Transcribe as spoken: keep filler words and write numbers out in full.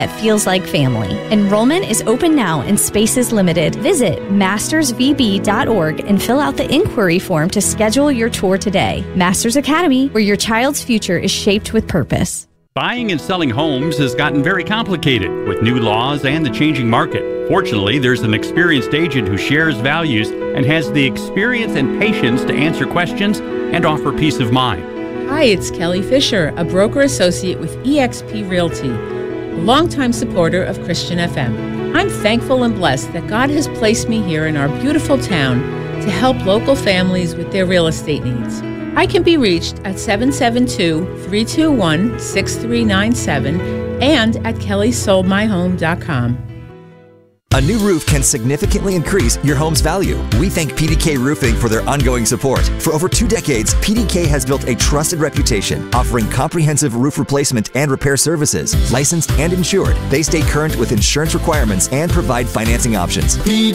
that feels like family. Enrollment is open now and space is limited. Visit masters v b dot org and fill out the inquiry form to schedule your tour today. Masters Academy, where your child's future is shaped with purpose. Buying and selling homes has gotten very complicated with new laws and the changing market. Fortunately, there's an experienced agent who shares values and has the experience and patience to answer questions and offer peace of mind. Hi, it's Kelly Fisher, a broker associate with E X P Realty, a longtime supporter of Christian F M. I'm thankful and blessed that God has placed me here in our beautiful town to help local families with their real estate needs. I can be reached at seven seven two, three two one, six three nine seven and at kelly sold my home dot com. A new roof can significantly increase your home's value. We thank P D K Roofing for their ongoing support. For over two decades, P D K has built a trusted reputation, offering comprehensive roof replacement and repair services. Licensed and insured, they stay current with insurance requirements and provide financing options.